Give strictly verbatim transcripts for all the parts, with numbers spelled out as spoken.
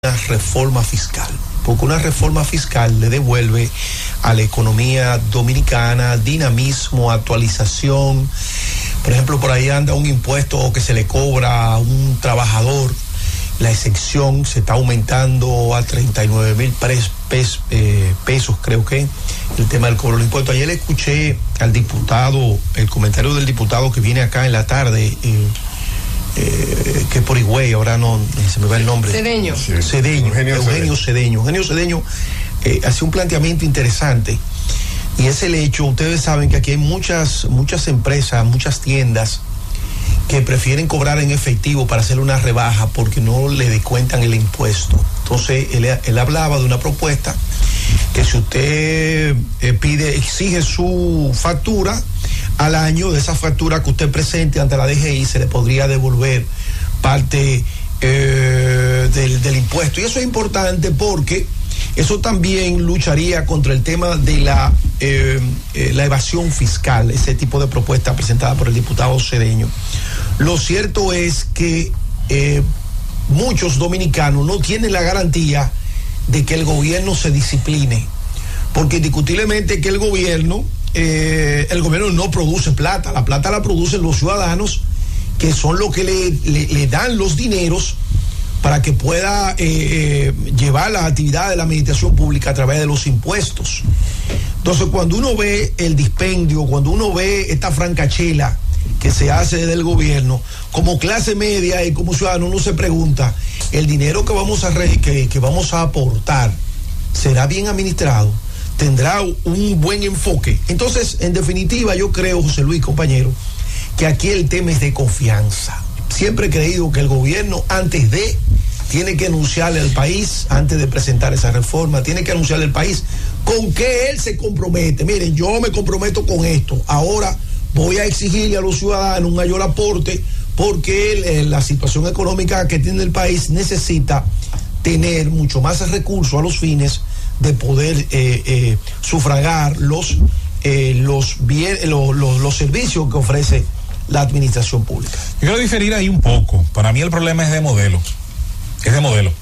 una reforma fiscal, porque una reforma fiscal le devuelve a la economía dominicana dinamismo, actualización. Por ejemplo, por ahí anda un impuesto que se le cobra a un trabajador, la exención se está aumentando a treinta y nueve mil pes, pes, eh, pesos, creo que, el tema del cobro del impuesto. Ayer le escuché al diputado, el comentario del diputado que viene acá en la tarde, eh, Eh, que por Higüey, ahora no se me va el nombre. Cedeño. Sí. Cedeño, Eugenio, Eugenio Cedeño. Eugenio Cedeño eh, hace un planteamiento interesante y es el hecho, ustedes saben que aquí hay muchas, muchas empresas, muchas tiendas que prefieren cobrar en efectivo para hacer una rebaja porque no le descuentan el impuesto. Entonces él, él hablaba de una propuesta que si usted eh, pide, exige su factura al año, de esa factura que usted presente ante la D G I, se le podría devolver parte eh, del, del impuesto. Y eso es importante porque eso también lucharía contra el tema de la, eh, eh, la evasión fiscal, ese tipo de propuesta presentada por el diputado Cedeño. Lo cierto es que eh, muchos dominicanos no tienen la garantía de que el gobierno se discipline, porque indiscutiblemente que el gobierno Eh, el gobierno no produce plata, la plata la producen los ciudadanos, que son los que le, le, le dan los dineros para que pueda eh, eh, llevar la actividad de la administración pública a través de los impuestos. Entonces, cuando uno ve el dispendio, cuando uno ve esta francachela que se hace del gobierno, como clase media y como ciudadano, uno se pregunta, ¿el dinero que vamos a, re, que, que vamos a aportar será bien administrado? ¿Tendrá un buen enfoque? Entonces, en definitiva, yo creo, José Luis, compañero, que aquí el tema es de confianza. Siempre he creído que el gobierno, antes de, tiene que anunciarle al país, antes de presentar esa reforma, tiene que anunciarle al país con qué él se compromete. Miren, yo me comprometo con esto. Ahora voy a exigirle a los ciudadanos un mayor aporte porque el, la situación económica que tiene el país necesita tener mucho más recursos a los fines de poder eh, eh, sufragar los, eh, los, bien, los, los, los servicios que ofrece la administración pública. Yo quiero diferir ahí un poco. Para mí el problema es de modelo. Es de modelo.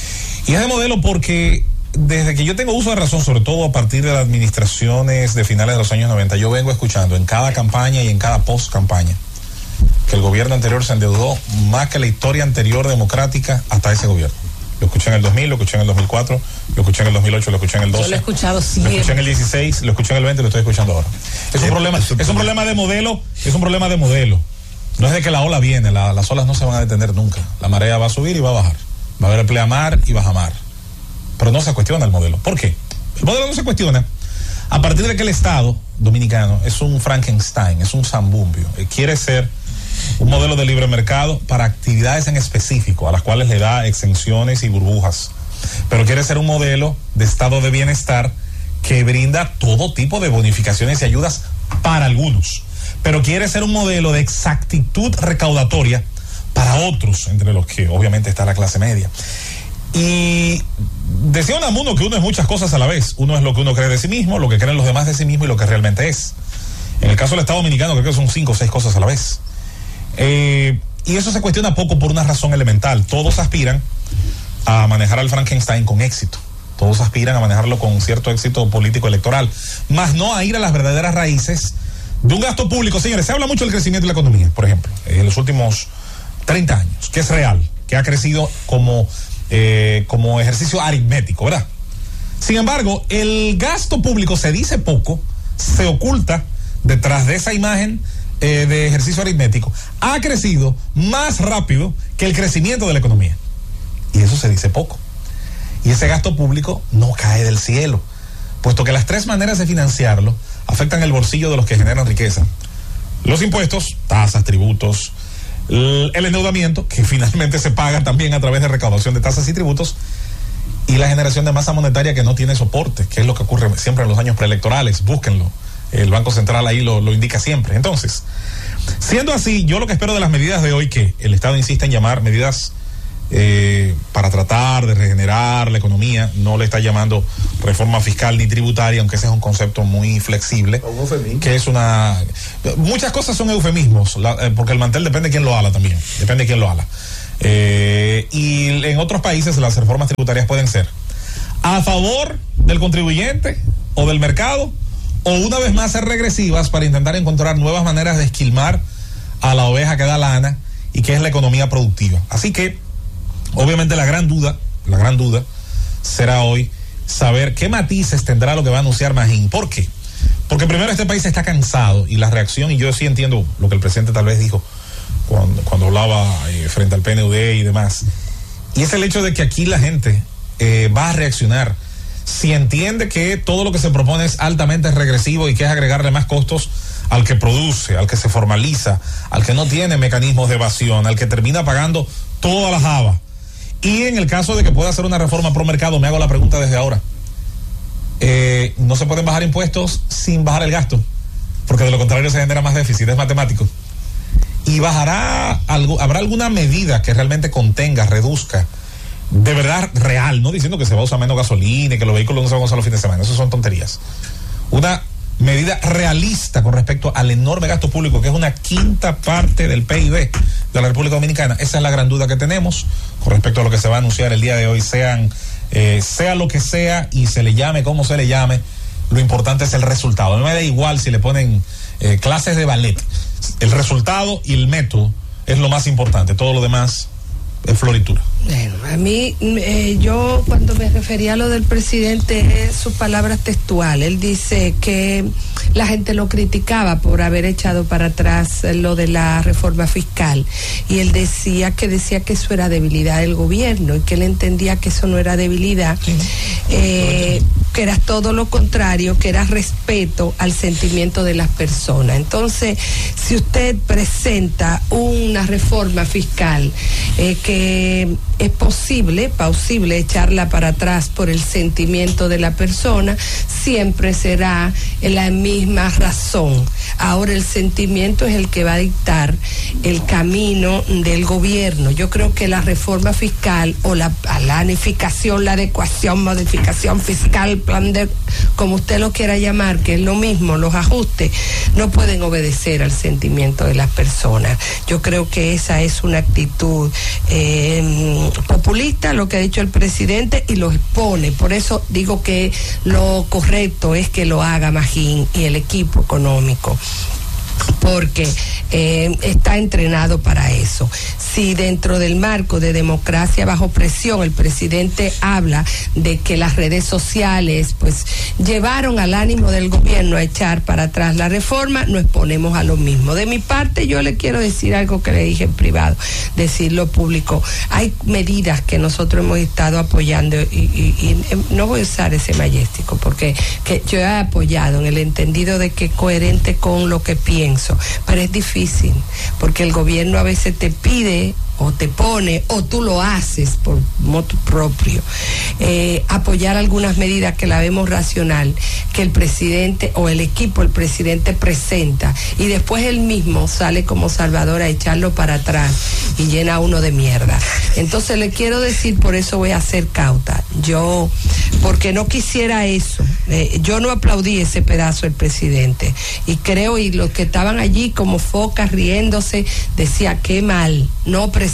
Y es de modelo porque desde que yo tengo uso de razón, sobre todo a partir de las administraciones de finales de los años noventa, yo vengo escuchando en cada campaña y en cada post-campaña que el gobierno anterior se endeudó más que la historia anterior democrática hasta ese gobierno. Lo escuché en el dos mil, lo escuché en el dos mil cuatro, lo escuché en el dos mil ocho, lo escuché en el doce. Yo lo he escuchado siempre. Lo escuché en el dieciséis, lo escuché en el veinte y lo estoy escuchando ahora. Es un problema, es un problema de modelo, es un problema de modelo. No es de que la ola viene, la, las olas no se van a detener nunca. La marea va a subir y va a bajar. Va a haber pleamar y bajamar. Pero no se cuestiona el modelo. ¿Por qué? El modelo no se cuestiona a partir de que el Estado dominicano es un Frankenstein, es un zambumbio. Quiere ser un modelo de libre mercado para actividades en específico, a las cuales le da exenciones y burbujas. Pero quiere ser un modelo de estado de bienestar que brinda todo tipo de bonificaciones y ayudas para algunos. Pero quiere ser un modelo de exactitud recaudatoria para otros, entre los que obviamente está la clase media. Y decía Unamuno que uno es muchas cosas a la vez. Uno es lo que uno cree de sí mismo, lo que creen los demás de sí mismo y lo que realmente es. En el caso del Estado Dominicano creo que son cinco o seis cosas a la vez. Eh, y eso se cuestiona poco por una razón elemental. Todos aspiran a manejar al Frankenstein con éxito. Todos aspiran a manejarlo con cierto éxito político electoral, más no a ir a las verdaderas raíces de un gasto público. Señores, se habla mucho del crecimiento de la economía, por ejemplo, en los últimos treinta años, que es real, que ha crecido como, eh, como ejercicio aritmético, ¿verdad? Sin embargo, el gasto público se dice poco, se oculta detrás de esa imagen Eh, de ejercicio aritmético, ha crecido más rápido que el crecimiento de la economía. Y eso se dice poco. Y ese gasto público no cae del cielo, puesto que las tres maneras de financiarlo afectan el bolsillo de los que generan riqueza. Los impuestos, tasas, tributos, el endeudamiento, que finalmente se paga también a través de recaudación de tasas y tributos, y la generación de masa monetaria que no tiene soporte, que es lo que ocurre siempre en los años preelectorales. Búsquenlo. El Banco Central ahí lo, lo indica siempre. Entonces, siendo así, yo lo que espero de las medidas de hoy, que el Estado insiste en llamar medidas eh, para tratar de regenerar la economía, no le está llamando reforma fiscal ni tributaria, aunque ese es un concepto muy flexible, que es una... Muchas cosas son eufemismos, la, eh, porque el mantel depende de quién lo ala también, depende de quién lo ala. Eh, y en otros países las reformas tributarias pueden ser a favor del contribuyente o del mercado, o una vez más ser regresivas para intentar encontrar nuevas maneras de esquilmar a la oveja que da lana y que es la economía productiva. Así que, obviamente la gran duda, la gran duda será hoy saber qué matices tendrá lo que va a anunciar Magín. ¿Por qué? Porque primero este país está cansado y la reacción, y yo sí entiendo lo que el presidente tal vez dijo cuando, cuando hablaba eh, frente al P N U D y demás, y es el hecho de que aquí la gente eh, va a reaccionar si entiende que todo lo que se propone es altamente regresivo y que es agregarle más costos al que produce, al que se formaliza, al que no tiene mecanismos de evasión, al que termina pagando toda la java. Y en el caso de que pueda hacer una reforma pro mercado, me hago la pregunta desde ahora. Eh, no se pueden bajar impuestos sin bajar el gasto, porque de lo contrario se genera más déficit, es matemático. Y bajará algo, habrá alguna medida que realmente contenga, reduzca, de verdad real, no diciendo que se va a usar menos gasolina y que los vehículos no se van a usar los fines de semana, eso son tonterías. Una medida realista con respecto al enorme gasto público, que es una quinta parte del P I B de la República Dominicana. Esa es la gran duda que tenemos con respecto a lo que se va a anunciar el día de hoy, sean eh, sea lo que sea y se le llame como se le llame, lo importante es el resultado. No me da igual si le ponen eh, clases de ballet, el resultado y el método es lo más importante, todo lo demás es floritura. Bueno, a mí, eh, yo cuando me refería a lo del presidente, es sus palabras textuales. Él dice que la gente lo criticaba por haber echado para atrás lo de la reforma fiscal. Y él decía que decía que eso era debilidad del gobierno y que él entendía que eso no era debilidad, sí. eh, que era todo lo contrario, que era respeto al sentimiento de las personas. Entonces, si usted presenta una reforma fiscal eh, que es posible, plausible echarla para atrás por el sentimiento de la persona, siempre será la misma razón. Ahora el sentimiento es el que va a dictar el camino del gobierno. Yo creo que la reforma fiscal o la planificación, la adecuación, modificación fiscal, plan de, como usted lo quiera llamar, que es lo mismo, los ajustes, no pueden obedecer al sentimiento de las personas. Yo creo que esa es una actitud eh, populista, lo que ha dicho el presidente, y lo expone. Por eso digo que lo correcto es que lo haga Magín y el equipo económico, porque eh, está entrenado para eso. Si dentro del marco de democracia bajo presión el presidente habla de que las redes sociales pues llevaron al ánimo del gobierno a echar para atrás la reforma, nos exponemos a lo mismo. De mi parte, yo le quiero decir algo que le dije en privado, decirlo público. Hay medidas que nosotros hemos estado apoyando y, y, y no voy a usar ese mayéstico porque que yo he apoyado en el entendido de que es coherente con lo que pienso, pero es difícil porque el gobierno a veces te pide o te pone, o tú lo haces por motu propio, eh, apoyar algunas medidas que la vemos racional, que el presidente o el equipo, el presidente presenta, y después él mismo sale como salvador a echarlo para atrás y llena uno de mierda. Entonces le quiero decir, por eso voy a ser cauta, yo, porque no quisiera eso, eh, yo no aplaudí ese pedazo del presidente, y creo, y los que estaban allí como focas riéndose, decía, qué mal, no presidente,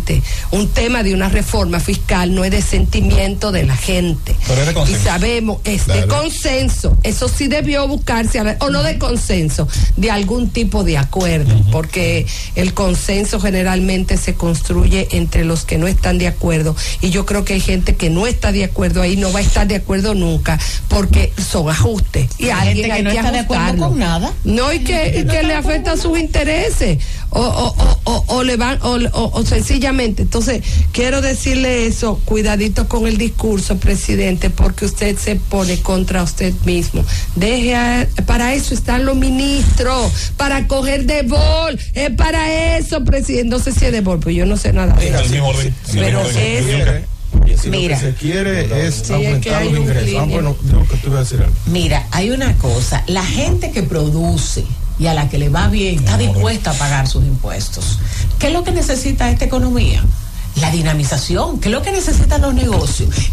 un tema de una reforma fiscal no es de sentimiento de la gente. Pero es de consenso. Y sabemos, es Dale. de consenso. Eso sí debió buscarse, o no de consenso, de algún tipo de acuerdo, uh-huh. porque el consenso generalmente se construye entre los que no están de acuerdo, y yo creo que hay gente que no está de acuerdo ahí, no va a estar de acuerdo nunca, porque son ajustes. Y hay alguien gente hay que no que está de acuerdo con nada. No, y que, y que le afecta a sus intereses. O, o, o, o, o le van, o, o, o sencillamente. Entonces, quiero decirle eso, cuidadito con el discurso, presidente, porque usted se pone contra usted mismo. Deje a, para eso están los ministros, para coger de bol, es para eso, presidente. No sé si es de bol, pues yo no sé nada de eso. Pero es... Si Mira, lo que se quiere es sí, aumentar es los ingresos. Ah, bueno, yo que te voy a decir algo. Mira, hay una cosa, la gente que produce y a la que le va bien está dispuesta a pagar sus impuestos. ¿Qué es lo que necesita esta economía? La dinamización. ¿Qué es lo que necesitan los negocios?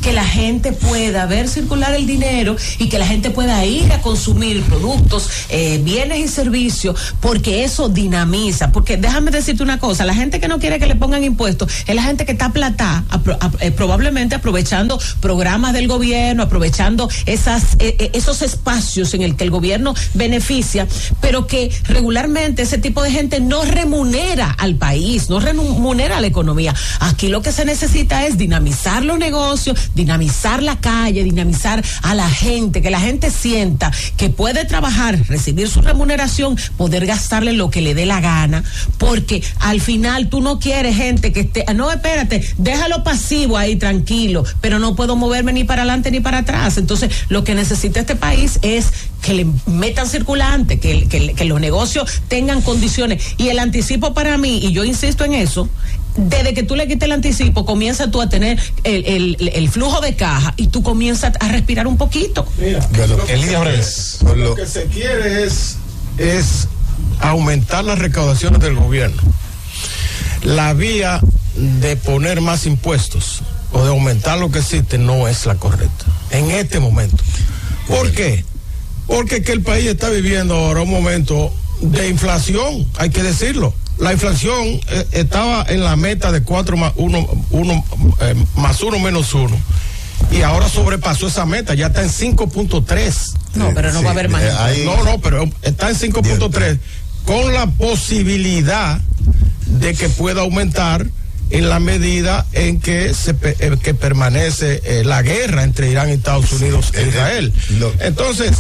que la gente pueda ver circular el dinero y que la gente pueda ir a consumir productos, eh, bienes y servicios, porque eso dinamiza. Porque déjame decirte una cosa, la gente que no quiere que le pongan impuestos es la gente que está platá, apro, ap, eh, probablemente aprovechando programas del gobierno, aprovechando esas, eh, esos espacios en el que el gobierno beneficia, pero que regularmente ese tipo de gente no remunera al país, no remunera a la economía. Aquí lo que se necesita es dinamizar los negocios, dinamizar la calle, dinamizar a la gente, que la gente sienta que puede trabajar, recibir su remuneración, poder gastarle lo que le dé la gana, porque al final tú no quieres gente que esté, no, espérate, déjalo pasivo ahí tranquilo, pero no puedo moverme ni para adelante ni para atrás. Entonces, lo que necesita este país es que le metan circulante, que, que, que los negocios tengan condiciones. Y el anticipo para mí, y yo insisto en eso, desde que tú le quites el anticipo, comienzas tú a tener el, el, el flujo de caja y tú comienzas a respirar un poquito. Mira, bueno, lo, que el se, lo, lo que se quiere es, es aumentar las recaudaciones del gobierno. La vía de poner más impuestos o de aumentar lo que existe no es la correcta en este momento. ¿Por qué? Porque que el país está viviendo ahora un momento de inflación, hay que decirlo. La inflación eh, estaba en la meta de cuatro más uno, uno eh, más uno menos uno. Y ahora sobrepasó esa meta, ya está en cinco punto tres. No, pero no sí, va a haber más. Eh, ahí, no, no, pero está en cinco punto tres, con la posibilidad de que pueda aumentar en la medida en que se eh, que permanece eh, la guerra entre Irán y Estados Unidos e Israel. Entonces,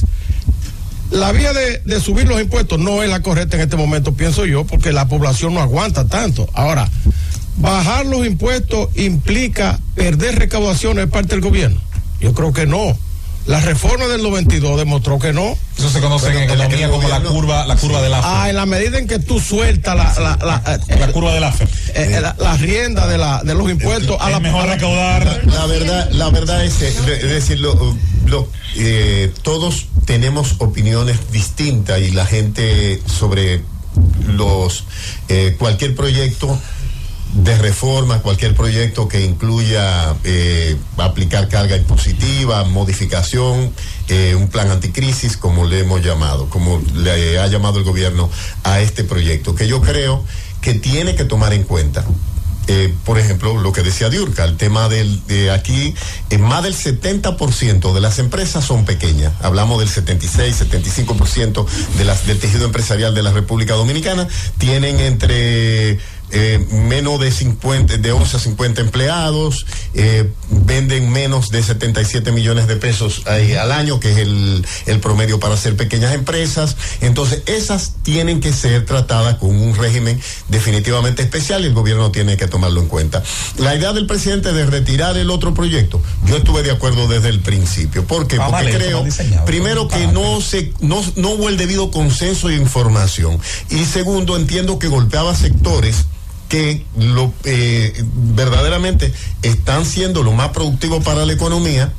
la vía de, de subir los impuestos no es la correcta en este momento, pienso yo, porque la población no aguanta tanto. Ahora, bajar los impuestos implica perder recaudaciones de parte del gobierno. Yo creo que no. La reforma del noventa y dos demostró que no. Eso se conoce bueno, en economía como la curva, la curva sí. del Laffer. Ah, en la medida en que tú sueltas la la, la, la, la curva del Laffer. Eh, eh, la, la rienda de la de los impuestos es a la mejor recaudar. La, la verdad, la verdad es, es decirlo, lo, eh, todos tenemos opiniones distintas y la gente sobre los eh, cualquier proyecto de reforma, cualquier proyecto que incluya eh, aplicar carga impositiva, modificación, eh, un plan anticrisis, como le hemos llamado, como le ha llamado el gobierno a este proyecto, que yo creo que tiene que tomar en cuenta. Eh, por ejemplo, lo que decía Diurka, el tema del, de aquí, eh, más del setenta por ciento de las empresas son pequeñas. Hablamos del setenta y seis, setenta y cinco por ciento de las, del tejido empresarial de la República Dominicana, tienen entre Eh, menos de cincuenta, de once a cincuenta empleados, eh, venden menos de setenta y siete millones de pesos eh, al año, que es el, el promedio para ser pequeñas empresas. Entonces, esas tienen que ser tratadas con un régimen definitivamente especial y el gobierno tiene que tomarlo en cuenta. La idea del presidente de retirar el otro proyecto, yo estuve de acuerdo desde el principio. ¿Por qué? Porque vale, creo, primero, que no se, no, no hubo el debido consenso e información. Y segundo, entiendo que golpeaba sectores que lo eh, verdaderamente están siendo lo más productivo para la economía,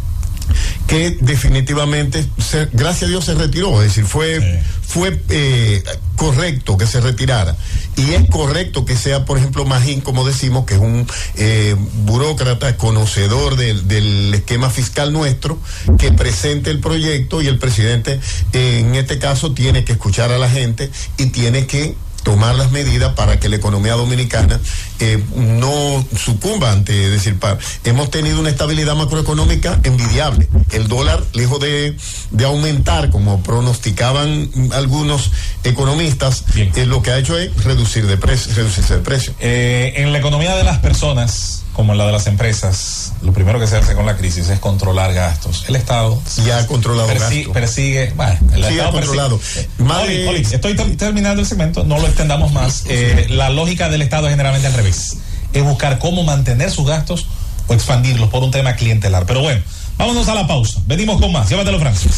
que definitivamente se, gracias a Dios se retiró, es decir, fue sí. fue eh, correcto que se retirara, y es correcto que sea, por ejemplo, Magín, como decimos, que es un eh, burócrata conocedor del, del esquema fiscal nuestro, que presente el proyecto, y el presidente eh, en este caso tiene que escuchar a la gente y tiene que tomar las medidas para que la economía dominicana eh, no sucumba ante, es decir, pa, hemos tenido una estabilidad macroeconómica envidiable. El dólar, lejos de, de aumentar, como pronosticaban algunos economistas, eh, lo que ha hecho es reducir de precio, reducirse de precio. Eh, en la economía de las personas, como en la de las empresas, lo primero que se hace con la crisis es controlar gastos. El Estado ya ha controlado persi- gastos. Persigue, bueno, el sí, Estado ha controlado. Persigue. Oli, Oli, estoy ter- terminando el segmento, no lo extendamos más. Eh, la lógica del Estado es generalmente al revés. Es buscar cómo mantener sus gastos o expandirlos por un tema clientelar. Pero bueno, vámonos a la pausa. Venimos con más. Llévatelo, Francis.